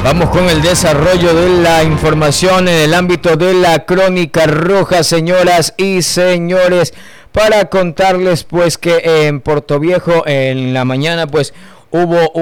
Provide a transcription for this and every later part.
Vamos con el desarrollo de la información en el ámbito de la crónica roja, señoras y señores, para contarles pues que en Portoviejo en la mañana pues hubo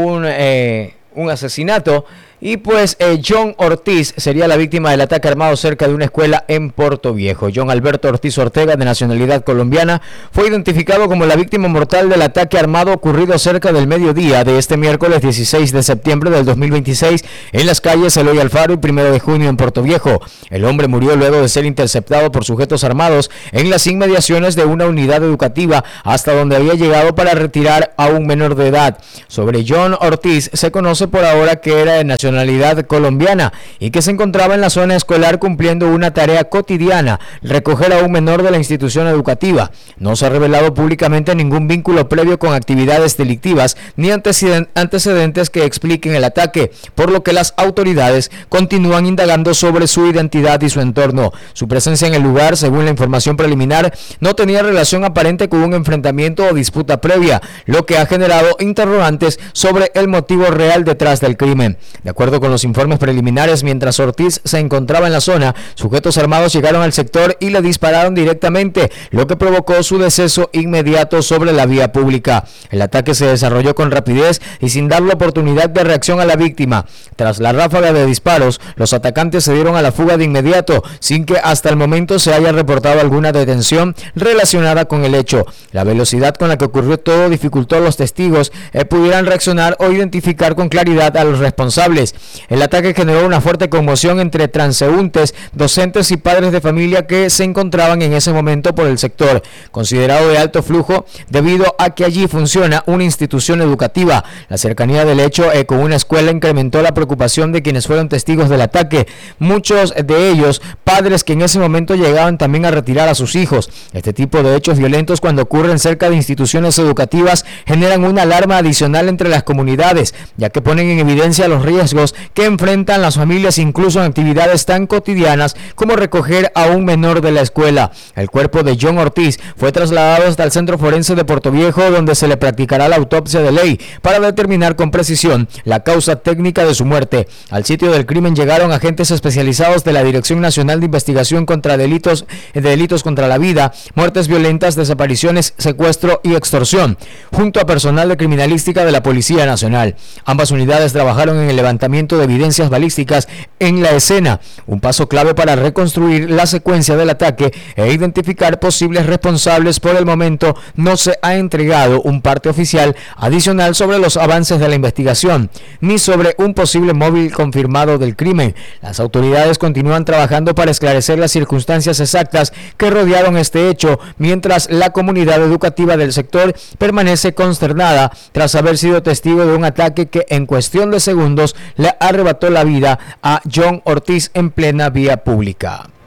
un asesinato. Y pues John Ortiz sería la víctima del ataque armado cerca de una escuela en Portoviejo. John Alberto Ortiz Ortega, de nacionalidad colombiana, fue identificado como la víctima mortal del ataque armado ocurrido cerca del mediodía de este miércoles 16 de septiembre del 2026 en las calles Eloy Alfaro y 1 de junio en Portoviejo. El hombre murió luego de ser interceptado por sujetos armados en las inmediaciones de una unidad educativa hasta donde había llegado para retirar a un menor de edad. Sobre John Ortiz se conoce por ahora que era de nacionalidad colombiana y que se encontraba en la zona escolar cumpliendo una tarea cotidiana, recoger a un menor de la institución educativa. No se ha revelado públicamente ningún vínculo previo con actividades delictivas ni antecedentes que expliquen el ataque, por lo que las autoridades continúan indagando sobre su identidad y su entorno. Su presencia en el lugar, según la información preliminar, no tenía relación aparente con un enfrentamiento o disputa previa, lo que ha generado interrogantes sobre el motivo real detrás del crimen. De acuerdo con los informes preliminares, mientras Ortiz se encontraba en la zona, sujetos armados llegaron al sector y le dispararon directamente, lo que provocó su deceso inmediato sobre la vía pública. El ataque se desarrolló con rapidez y sin dar la oportunidad de reacción a la víctima. Tras la ráfaga de disparos, los atacantes se dieron a la fuga de inmediato, sin que hasta el momento se haya reportado alguna detención relacionada con el hecho. La velocidad con la que ocurrió todo dificultó a los testigos pudieran reaccionar o identificar con claridad a los responsables. El ataque generó una fuerte conmoción entre transeúntes, docentes y padres de familia que se encontraban en ese momento por el sector, considerado de alto flujo debido a que allí funciona una institución educativa. La cercanía del hecho con una escuela incrementó la preocupación de quienes fueron testigos del ataque, muchos de ellos padres que en ese momento llegaban también a retirar a sus hijos. Este tipo de hechos violentos, cuando ocurren cerca de instituciones educativas, generan una alarma adicional entre las comunidades, ya que ponen en evidencia los riesgos que enfrentan las familias incluso en actividades tan cotidianas como recoger a un menor de la escuela. El cuerpo de John Ortiz fue trasladado hasta el Centro Forense de Portoviejo, donde se le practicará la autopsia de ley para determinar con precisión la causa técnica de su muerte. Al sitio del crimen llegaron agentes especializados de la Dirección Nacional de Investigación contra Delitos contra la Vida, muertes violentas, desapariciones, secuestro y extorsión, junto a personal de criminalística de la Policía Nacional. Ambas unidades trabajaron en el levantamiento de evidencias balísticas en la escena, un paso clave para reconstruir la secuencia del ataque e identificar posibles responsables. Por el momento no se ha entregado un parte oficial adicional sobre los avances de la investigación, ni sobre un posible móvil confirmado del crimen. Las autoridades continúan trabajando para esclarecer las circunstancias exactas que rodearon este hecho, mientras la comunidad educativa del sector permanece consternada tras haber sido testigo de un ataque que en cuestión de segundos le arrebató la vida a John Ortiz en plena vía pública.